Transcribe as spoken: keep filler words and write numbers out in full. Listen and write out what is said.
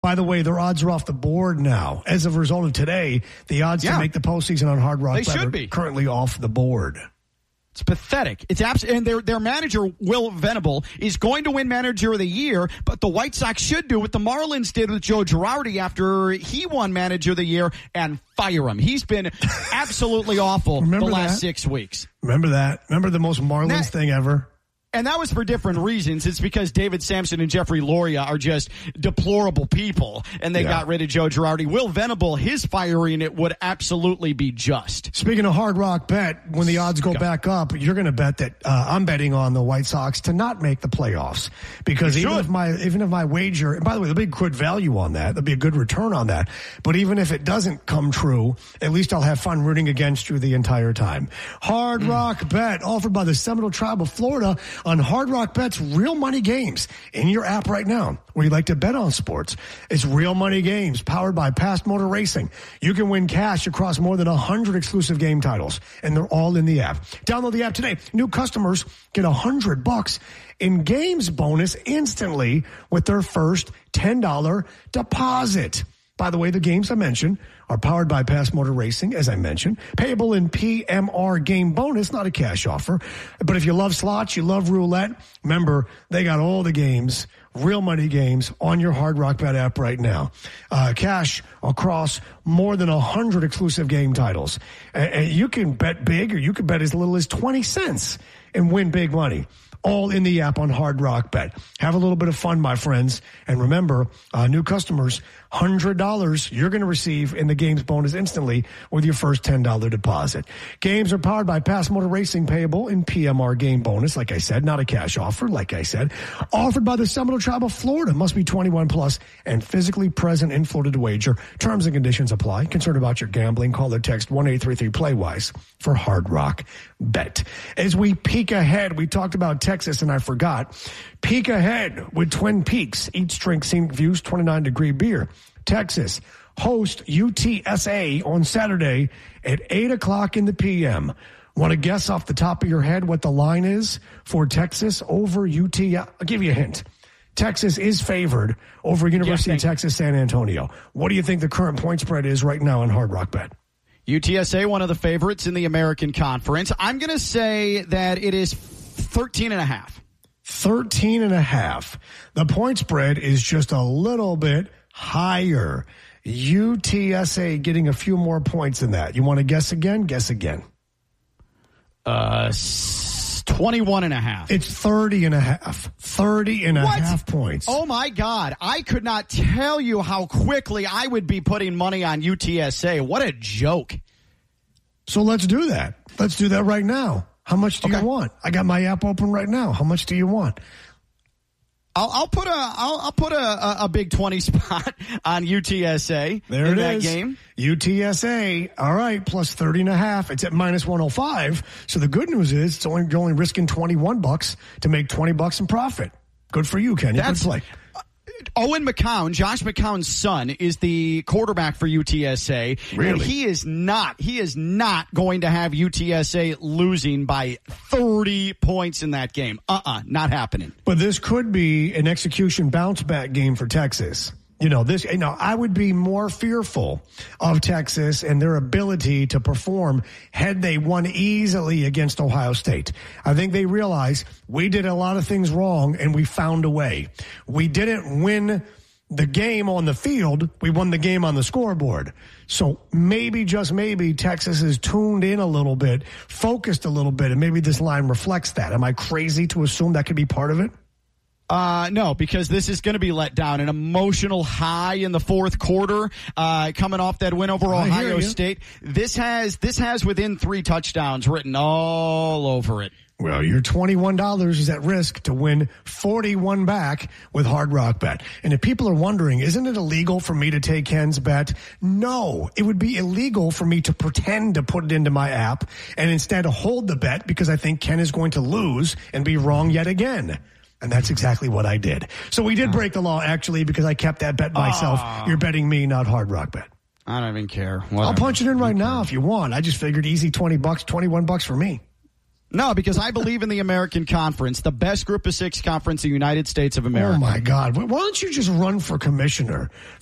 By the way, their odds are off the board now. As a result of today, the odds yeah. to make the postseason on Hard Rock Bet are be. currently off the board. It's pathetic. It's abs- and their their manager, Will Venable, is going to win Manager of the Year, but the White Sox should do what the Marlins did with Joe Girardi after he won Manager of the Year and fire him. He's been absolutely awful the last that? six weeks. Remember that? Remember the most Marlins that- thing ever? And that was for different reasons. It's because David Sampson and Jeffrey Loria are just deplorable people, and they yeah. got rid of Joe Girardi. Will Venable, his firing, it would absolutely be just. Speaking of Hard Rock Bet, when the odds go, go. back up, you're going to bet that uh, I'm betting on the White Sox to not make the playoffs. Because even if my even if my wager, and by the way, there'll be good value on that. There'll be a good return on that. But even if it doesn't come true, at least I'll have fun rooting against you the entire time. Hard mm. Rock Bet, offered by the Seminole Tribe of Florida, on Hard Rock Bet's Real Money Games in your app right now, where you like to bet on sports. It's Real Money Games, powered by Past Motor Racing. You can win cash across more than one hundred exclusive game titles, and they're all in the app. Download the app today. New customers get one hundred bucks in games bonus instantly with their first ten dollars deposit. By the way, the games I mentioned are powered by Past Motor Racing, as I mentioned. Payable in P M R game bonus, not a cash offer. But if you love slots, you love roulette, remember, they got all the games, Real Money Games, on your Hard Rock Bet app right now. Uh, cash across more than one hundred exclusive game titles. And you can bet big, or you can bet as little as twenty cents and win big money. All in the app on Hard Rock Bet. Have a little bit of fun, my friends. And remember, uh, new customers, one hundred dollars you're going to receive in the games bonus instantly with your first ten dollars deposit. Games are powered by Past Motor Racing, payable in P M R game bonus, like I said, not a cash offer, like I said. Offered by the Seminole Tribe of Florida. Must be twenty-one plus and physically present in Florida to wager. Terms and conditions apply. Concerned about your gambling? Call or text one eight three three play wise for Hard Rock Bet. As we peek ahead, we talked about Texas, and I forgot. Peek ahead with Twin Peaks. Each drink scenic views, twenty-nine degree beer. Texas host U T S A on Saturday at eight o'clock in the p m. Want to guess off the top of your head what the line is for Texas over U T? I'll give you a hint. Texas is favored over University yes, of Texas San Antonio. What do you think the current point spread is right now in Hard Rock Bet? U T S A, one of the favorites in the American Conference. I'm going to say that it is thirteen and a half. thirteen and a half. The point spread is just a little bit higher. U T S A getting a few more points than that. You want to guess again? Guess again. Uh, twenty-one and a half. It's thirty and a half. thirty and a what? half points. Oh my God. I could not tell you how quickly I would be putting money on U T S A. What a joke. So let's do that. Let's do that right now. How much do okay. you want? I got my app open right now. How much do you want? I'll, I'll put a I'll, I'll put a, a, a big twenty spot on U T S A there in it that is. game. U T S A, all right, plus thirty and a half. It's at minus one oh five. So the good news is it's only you're only risking twenty-one bucks to make twenty bucks in profit. Good for you, Kenny. That's, good play. Owen McCown, Josh McCown's son, is the quarterback for U T S A. Really? And he is not, he is not going to have U T S A losing by thirty points in that game. Uh-uh, not happening. But this could be an execution bounce back game for Texas. You know, this, you know, I would be more fearful of Texas and their ability to perform had they won easily against Ohio State. I think they realize we did a lot of things wrong and we found a way. We didn't win the game on the field. We won the game on the scoreboard. So maybe, just maybe, Texas is tuned in a little bit, focused a little bit, and maybe this line reflects that. Am I crazy to assume that could be part of it? Uh, no, because this is going to be let down. An emotional high in the fourth quarter, uh, coming off that win over Ohio State. This has, this has within three touchdowns written all over it. Well, your twenty-one dollars is at risk to win forty-one back with Hard Rock Bet. And if people are wondering, isn't it illegal for me to take Ken's bet? No, it would be illegal for me to pretend to put it into my app and instead hold the bet because I think Ken is going to lose and be wrong yet again. And that's exactly what I did. So we did break the law, actually, because I kept that bet myself. Oh. You're betting me, not Hard Rock Bet. I don't even care. Whatever. I'll punch it in right now if you want. I just figured easy twenty bucks, twenty-one bucks for me. No, because I believe in the American Conference, the best group of six conference in the United States of America. Oh, my God. Why don't you just run for commissioner